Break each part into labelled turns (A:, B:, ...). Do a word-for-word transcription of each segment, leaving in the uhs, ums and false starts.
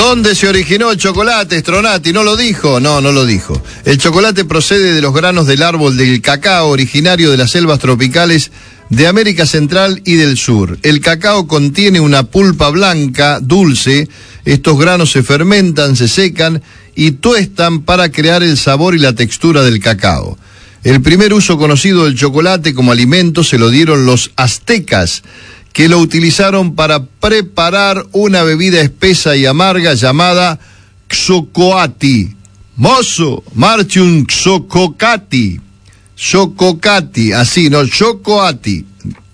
A: ¿Dónde se originó el chocolate, Stronati? ¿No lo dijo? No, no lo dijo. El chocolate procede de los granos del árbol del cacao, originario de las selvas tropicales de América Central y del Sur. El cacao contiene una pulpa blanca, dulce. Estos granos se fermentan, se secan y tuestan para crear el sabor y la textura del cacao. El primer uso conocido del chocolate como alimento se lo dieron los aztecas, que lo utilizaron para preparar una bebida espesa y amarga llamada xocoati. Mozo, marche un xococati. Xococati, así, no, xocoati.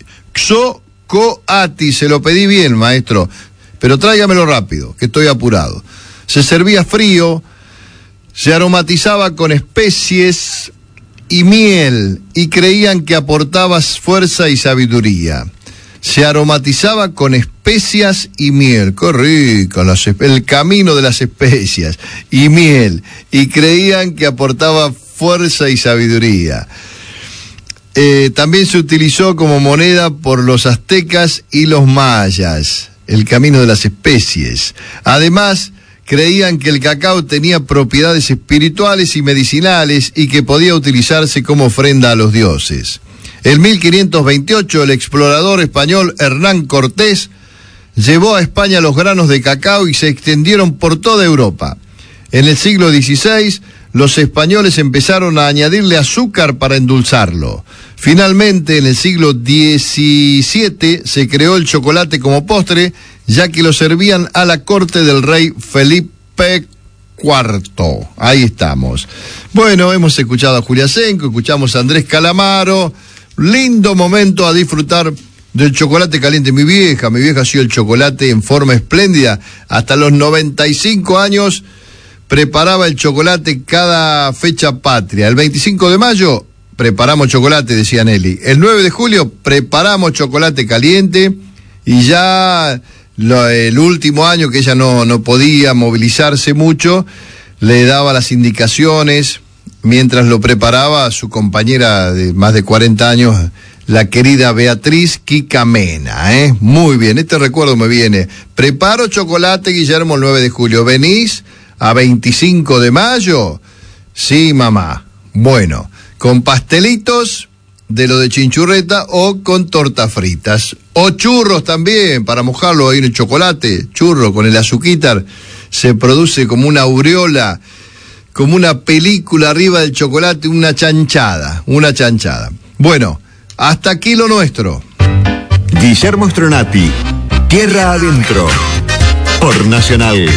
A: Xocoati, se lo pedí bien, maestro, pero tráigamelo rápido, que estoy apurado. Se servía frío, se aromatizaba con especies y miel, y creían que aportaba fuerza y sabiduría. Se aromatizaba con especias y miel. ¡Qué rico! Las, el camino de las especias y miel. Y creían que aportaba fuerza y sabiduría. Eh, también se utilizó como moneda por los aztecas y los mayas. El camino de las especies. Además, creían que el cacao tenía propiedades espirituales y medicinales y que podía utilizarse como ofrenda a los dioses. En mil quinientos veintiocho, el explorador español Hernán Cortés llevó a España los granos de cacao y se extendieron por toda Europa. En el siglo dieciséis, los españoles empezaron a añadirle azúcar para endulzarlo. Finalmente, en el siglo diecisiete, se creó el chocolate como postre, ya que lo servían a la corte del rey Felipe cuarto. Ahí estamos. Bueno, hemos escuchado a Julia Senco, escuchamos a Andrés Calamaro. Lindo momento a disfrutar del chocolate caliente. Mi vieja, mi vieja hacía el chocolate en forma espléndida. Hasta los noventa y cinco años preparaba el chocolate cada fecha patria. El veinticinco de mayo preparamos chocolate, decía Nelly. El nueve de julio preparamos chocolate caliente y ya lo, el último año que ella no, no podía movilizarse mucho, le daba las indicaciones. Mientras lo preparaba a su compañera de más de cuarenta años, la querida Beatriz Quicamena, ¿eh? Muy bien, este recuerdo me viene. Preparo chocolate, Guillermo, el nueve de julio. ¿Venís a veinticinco de mayo? Sí, mamá. Bueno, con pastelitos de lo de chinchurreta o con tortas fritas. O churros también, para mojarlo ahí en el chocolate. Churro con el azuquitar. Se produce como una aureola, como una película arriba del chocolate, una chanchada, una chanchada. Bueno, hasta aquí lo nuestro.
B: Guillermo Stronati, Tierra Adentro, por Nacional.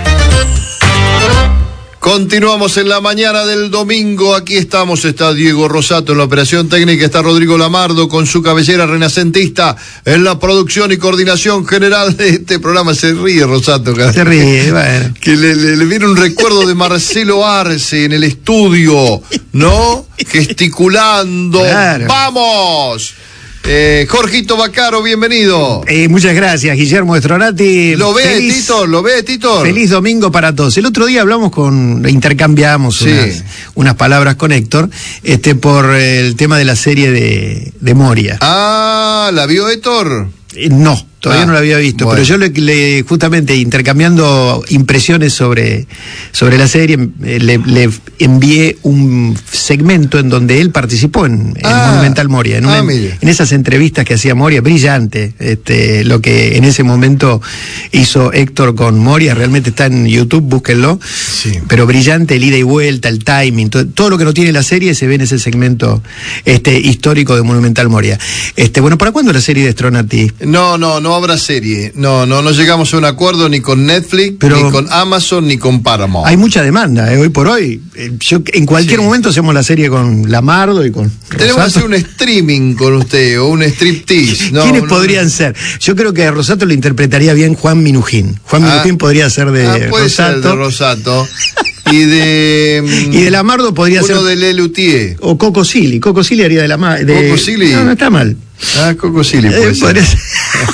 A: Continuamos en la mañana del domingo, aquí estamos, está Diego Rosato en la operación técnica, está Rodrigo Lamardo con su cabellera renacentista en la producción y coordinación general de este programa. Se ríe Rosato, cara.
C: Se ríe, bueno.
A: Que le, le, le viene un recuerdo de Marcelo Arce en el estudio, ¿no? Gesticulando.
C: Claro.
A: ¡Vamos! Eh, Jorgito Bacaro, bienvenido.
C: Eh, muchas gracias, Guillermo Stronati.
A: ¿Lo ve,
C: feliz,
A: Tito? ¿Lo ve, Tito?
C: Feliz domingo para todos. El otro día hablamos con, intercambiamos
A: Sí.
C: unas, unas palabras con Héctor, este, por el tema de la serie de, de Moria.
A: Ah, ¿la vio Héctor?
C: Eh, no, todavía
A: Ah,
C: no lo había visto,
A: bueno.
C: pero yo le, le justamente intercambiando impresiones sobre, sobre la serie, eh, le, le envié un segmento en donde él participó en, en
A: Ah,
C: Monumental Moria, en, una,
A: ah, mire.
C: en esas entrevistas que hacía Moria, brillante, este, lo que en ese momento hizo Héctor con Moria, realmente está en YouTube, búsquenlo,
A: Sí.
C: pero brillante, el ida y vuelta, el timing, todo, todo lo que no tiene la serie se ve en ese segmento este, histórico de Monumental Moria. Este, bueno, ¿para cuándo la serie de Stronati?
A: No, no, no habrá serie. No, no, no llegamos a un acuerdo ni con Netflix,
C: Pero
A: ni con Amazon, ni con Paramount.
C: Hay mucha demanda, eh, hoy por hoy. Eh, yo, en cualquier
A: Sí.
C: momento hacemos la serie con Lamardo y con
A: Tenemos que
C: Rosato.
A: hacer un streaming con usted, o un striptease. No,
C: ¿Quiénes
A: no,
C: podrían
A: no.
C: ser? Yo creo que a Rosato le interpretaría bien Juan Minujín. Juan
A: Ah.
C: Minujín podría ser de
A: Ah, puede
C: Rosato.
A: ser de Rosato. Y de...
C: Y de Lamardo podría
A: uno
C: ser...
A: de Lelutier.
C: O Coco Silly. Coco Silly haría de la ma- de
A: Coco Silly.
C: No, no está mal.
A: Ah, Coco Silly puede
C: Eh,
A: ser.
C: podría ser.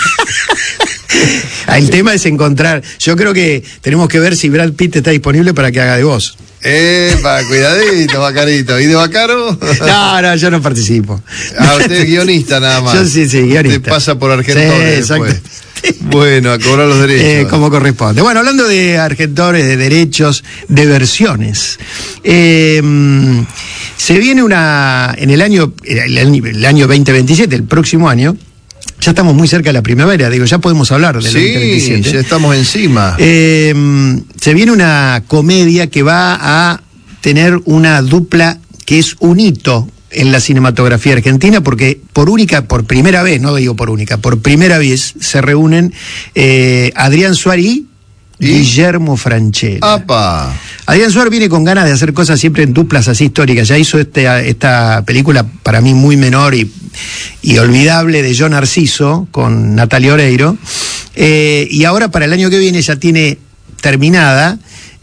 C: Ah, el tema es encontrar. Yo creo que tenemos que ver si Brad Pitt está disponible para que haga de voz.
A: Epa, cuidadito, Bacarito. ¿Y de Bacaro?
C: No, no, yo no participo.
A: Ah, usted es guionista nada más.
C: Yo sí, sí, guionista.
A: Te pasa por Argentina
C: Sí,
A: después.
C: exacto.
A: Bueno, a cobrar los derechos.
C: Eh, como corresponde. Bueno, hablando de argentores, de derechos, de versiones. Eh, se viene una. En el año, el año, el año veinte veintisiete, el próximo año. Ya estamos muy cerca de la primavera, digo, ya podemos hablar del
A: sí,
C: veinte veintisiete.
A: Sí, ya estamos encima.
C: Eh, se viene una comedia que va a tener una dupla que es un hito en la cinematografía argentina, porque por única, por primera vez, no digo por única, por primera vez se reúnen eh, Adrián Suárez y Guillermo Francella.
A: ¡Apa!
C: Adrián Suárez viene con ganas de hacer cosas siempre en duplas así históricas. Ya hizo este, esta película para mí muy menor y, y olvidable de Yo Narciso con Natalia Oreiro. Eh, y ahora para el año que viene ya tiene terminada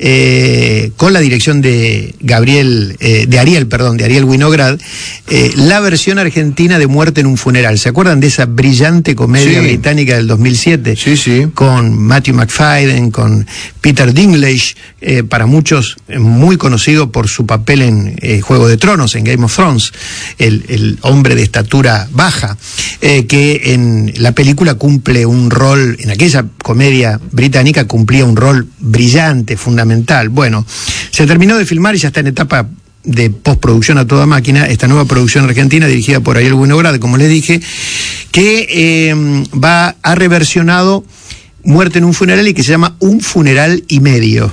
C: eh, con la dirección de Gabriel, eh, de Ariel, perdón, de Ariel Winograd, eh, la versión argentina de Muerte en un funeral. ¿Se acuerdan de esa brillante comedia sí. británica del dos mil siete?
A: Sí, sí.
C: Con Matthew McFadden, con Peter Dinklage, eh, para muchos eh, muy conocido por su papel en eh, Juego de Tronos, en Game of Thrones, el, el hombre de estatura baja, eh, que en la película cumple un rol, en aquella comedia británica cumplía un rol brillante, fundamental. Bueno, se terminó de filmar y ya está en etapa de postproducción a toda máquina, esta nueva producción argentina dirigida por Ariel Winograd, como les dije, que eh, va ha reversionado Muerte en un funeral y que se llama Un funeral y medio.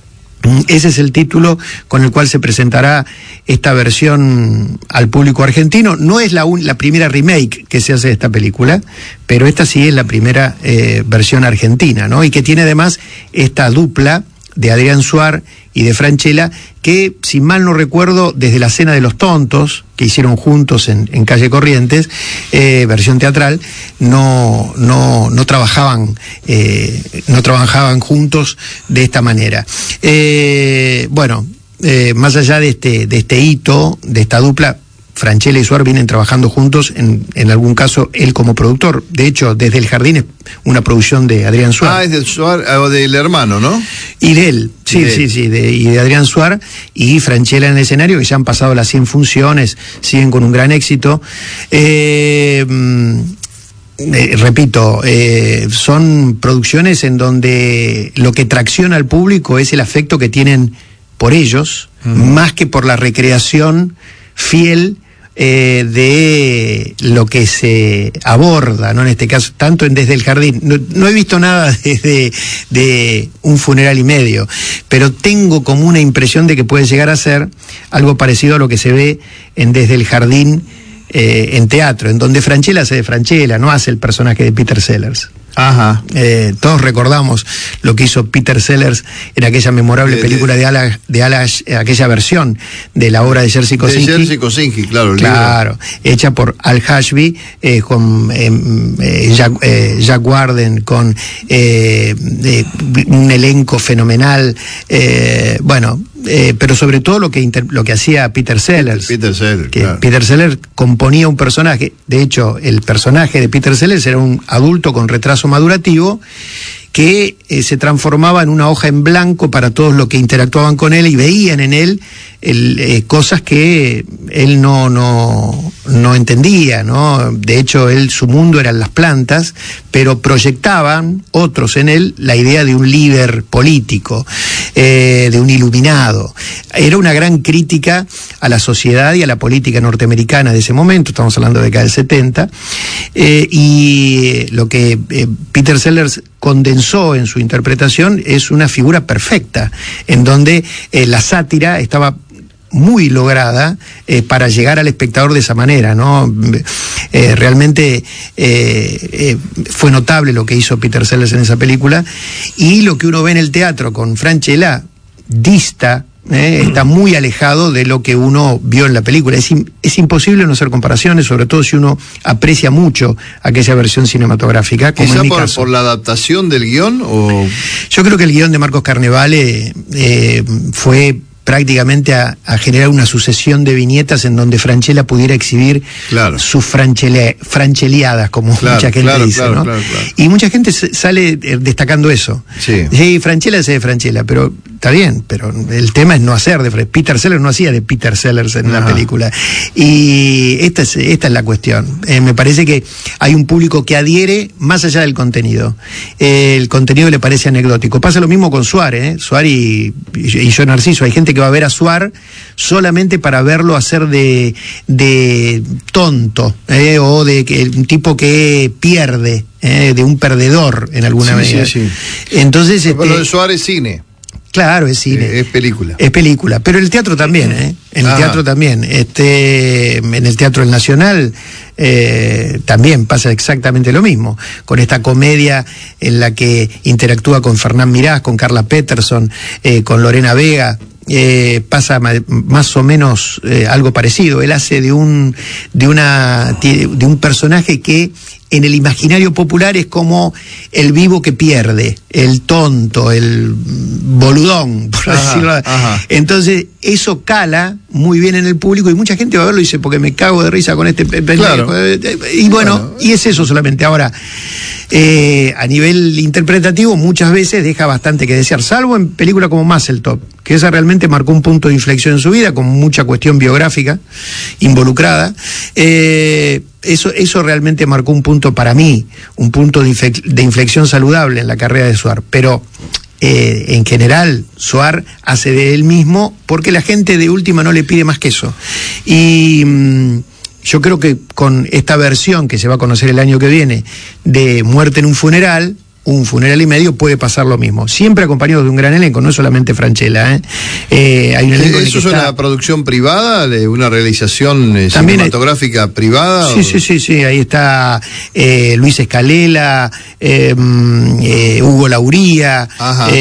C: Ese es el título con el cual se presentará esta versión al público argentino. No es la, un, la primera remake que se hace de esta película, pero esta sí es la primera eh, versión argentina, ¿no? Y que tiene además esta dupla de Adrián Suárez y de Francella, que, si mal no recuerdo, desde la Cena de los Tontos, que hicieron juntos en, en Calle Corrientes, eh, versión teatral, no, no, no trabajaban, eh, no trabajaban juntos de esta manera. Eh, bueno, eh, más allá de este, de este hito, de esta dupla, Francella y Suárez vienen trabajando juntos, en, en algún caso él como productor. De hecho, Desde el Jardín es una producción de Adrián Suárez.
A: Ah, es del Suárez, o del hermano, ¿no?
C: Y de él, sí, de sí, él. sí, de, y de Adrián Suárez y Francella en el escenario, que ya han pasado las cien funciones, siguen con un gran éxito. Eh, eh, repito, eh, son producciones en donde lo que tracciona al público es el afecto que tienen por ellos, uh-huh. más que por la recreación fiel eh, de lo que se aborda, ¿no? En este caso, tanto en Desde el Jardín. No, no he visto nada de, de Un funeral y medio, pero tengo como una impresión de que puede llegar a ser algo parecido a lo que se ve en Desde el Jardín eh, en teatro, en donde Francella hace de Francella, no hace el personaje de Peter Sellers.
A: Ajá.
C: Eh, todos recordamos lo que hizo Peter Sellers en aquella memorable de, película de Ala, de Ala, aquella versión de la obra de Jerzy Kosinski.
A: De Jerzy Kosinski, claro. El
C: claro,
A: libro.
C: Hecha por Al Hashby, eh, con eh, eh, Jack, eh, Jack Warden, con eh, eh, un elenco fenomenal. Eh, bueno, eh, pero sobre todo lo que inter, lo que hacía Peter Sellers.
A: Peter Sellers,
C: que
A: claro.
C: Peter Sellers componía un personaje. De hecho, el personaje de Peter Sellers era un adulto con retraso madurativo que eh, se transformaba en una hoja en blanco para todos los que interactuaban con él y veían en él el, eh, cosas que él no, no, no entendía, ¿no? De hecho, él, su mundo eran las plantas, pero proyectaban otros en él la idea de un líder político, eh, de un iluminado. Era una gran crítica a la sociedad y a la política norteamericana de ese momento, estamos hablando de década del setenta, eh, y lo que eh, Peter Sellers condensó en su interpretación es una figura perfecta, en donde eh, la sátira estaba muy lograda eh, para llegar al espectador de esa manera, ¿no? Eh, realmente eh, eh, fue notable lo que hizo Peter Sellers en esa película, y lo que uno ve en el teatro con Francella dista, eh, está muy alejado de lo que uno vio en la película. Es, in, es imposible no hacer comparaciones, sobre todo si uno aprecia mucho aquella versión cinematográfica. Como
A: ¿Quizá
C: en mi
A: por,
C: caso.
A: por la adaptación del guión? O...
C: Yo creo que el guión de Marcos Carnevale eh, fue prácticamente a, a generar una sucesión de viñetas en donde Francella pudiera exhibir
A: claro.
C: sus franchele, francheleadas, como
A: claro,
C: mucha gente
A: claro,
C: dice,
A: claro,
C: ¿no?
A: Claro, claro.
C: Y mucha gente sale destacando eso.
A: Sí.
C: Sí, Francella es de Francella, pero está bien, pero el tema es no hacer de Peter Sellers, no hacía de Peter Sellers en una película. Y esta es, esta es la cuestión. Eh, me parece que hay un público que adhiere más allá del contenido. Eh, el contenido le parece anecdótico. Pasa lo mismo con Suárez, ¿eh? Suárez y, y yo Narciso. Hay gente que va a ver a Suárez solamente para verlo hacer de, de tonto, ¿eh? O de que un tipo que pierde, ¿eh? De un perdedor en alguna
A: sí,
C: medida.
A: Sí, sí.
C: Entonces,
A: pero
C: este,
A: lo de Suárez es cine.
C: Claro, es cine.
A: Eh, es película.
C: Es película. Pero el teatro también, ¿eh? En el
A: Ajá.
C: teatro también. Este, en el Teatro del Nacional eh, también pasa exactamente lo mismo. Con esta comedia en la que interactúa con Fernán Mirás, con Carla Peterson, eh, con Lorena Vega. Eh, pasa ma- más o menos eh, algo parecido. Él hace de un de una de un personaje que en el imaginario popular es como el vivo que pierde, el tonto, el boludón, por
A: Ajá,
C: decirlo.
A: ajá.
C: Entonces eso cala muy bien en el público y mucha gente va a verlo y dice, porque me cago de risa con este pendejo.
A: Claro.
C: Y bueno,
A: Bueno.
C: y es eso solamente. Ahora, eh, a nivel interpretativo muchas veces deja bastante que desear, salvo en películas como Muscletop, que esa realmente marcó un punto de inflexión en su vida, con mucha cuestión biográfica involucrada. Eh, eso, eso realmente marcó un punto para mí, un punto de, infle- de inflexión saludable en la carrera de Suárez. Pero eh, en general, Suárez hace de él mismo porque la gente de última no le pide más que eso. Y mm, yo creo que con esta versión que se va a conocer el año que viene de Muerte en un funeral, un funeral y medio, puede pasar lo mismo. Siempre acompañado de un gran elenco, no solamente Francella. ¿eh? Eh, hay un elenco en el
A: ¿Eso
C: que
A: es
C: está...
A: una producción privada, de una realización eh,
C: También hay-
A: cinematográfica privada?
C: Sí,
A: o-
C: sí, sí, sí, ahí está eh, Luis Escalela, eh, mm, eh, Hugo Lauría,
A: Ajá.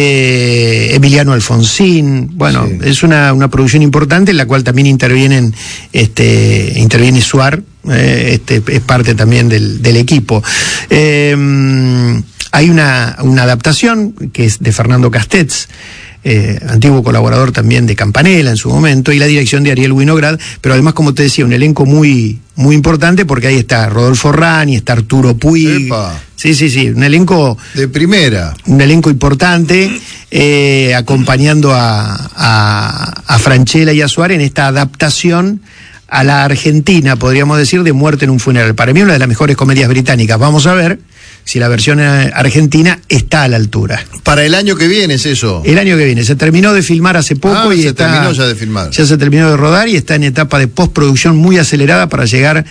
C: este Emiliano Alfonsín. Bueno,
A: Sí.
C: es una, una producción importante en la cual también intervienen, este, interviene Suar, eh, este, es parte también del, del equipo. Eh, mm, hay una, una adaptación que es de Fernando Castells, Eh, antiguo colaborador también de Campanella en su momento, y la dirección de Ariel Winograd, pero además, como te decía, un elenco muy muy importante, porque ahí está Rodolfo Rani, está Arturo Puig.
A: Epa.
C: Sí, sí, sí, un elenco
A: De primera.
C: un elenco importante, eh, acompañando a, a, a Francella y a Suárez en esta adaptación a la Argentina, podríamos decir, de Muerte en un funeral. Para mí una de las mejores comedias británicas. Vamos a ver si la versión eh, argentina está a la altura.
A: Para el año que viene es eso.
C: El año que viene. Se terminó de filmar hace poco
A: Ah,
C: y
A: se
C: está,
A: terminó ya de filmar.
C: Ya se terminó de rodar y está en etapa de postproducción muy acelerada para llegar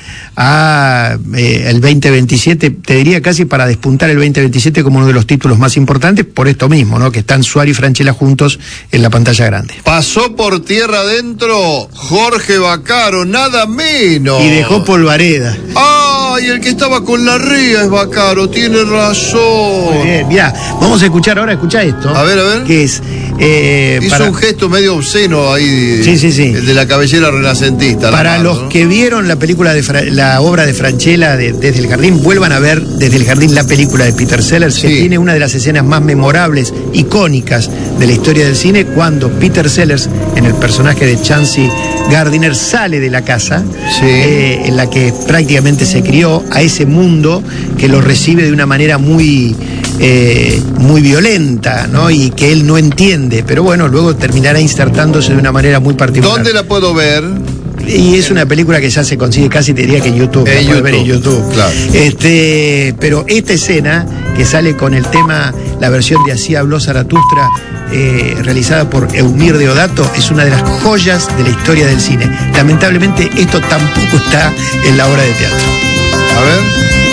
C: a eh, el veinte veintisiete, te diría casi para despuntar el veinte veintisiete como uno de los títulos más importantes, por esto mismo, ¿no? Que están Suárez y Francella juntos en la pantalla grande.
A: Pasó por tierra adentro Jorge Vaccaro, nada menos.
C: Y dejó Polvareda.
A: ¡Ay, el que estaba con la ría es Vaccaro! Tiene razón.
C: Muy bien, mirá, vamos a escuchar ahora, escuchá esto.
A: A ver, a ver.
C: Que es... eh,
A: Hizo
C: para-
A: un gesto medio obsceno ahí.
C: Sí, sí, sí.
A: El de la cabellera renacentista. la
C: Para
A: mano,
C: los
A: ¿no?
C: que vieron la película de Fra- la obra de Francella de Desde el Jardín, vuelvan a ver Desde el Jardín la película de Peter Sellers, que
A: Sí.
C: tiene una de las escenas más memorables, icónicas de la historia del cine, cuando Peter Sellers, en el personaje de Chauncey Gardiner, sale de la casa
A: Sí.
C: eh, en la que prácticamente se crió, a ese mundo que lo recibe de una manera muy eh, muy violenta, ¿no? Y que él no entiende, pero bueno, luego terminará insertándose de una manera muy particular.
A: ¿Dónde la puedo ver?
C: Y es una película que ya se consigue casi, te diría que en YouTube.
A: En
C: la puedes ver en
A: YouTube,
C: YouTube.
A: claro.
C: Este, pero esta escena que sale con el tema, la versión de Así habló Zaratustra, eh, realizada por Eumir Deodato, es una de las joyas de la historia del cine. Lamentablemente esto tampoco está en la obra de teatro.
A: A ver.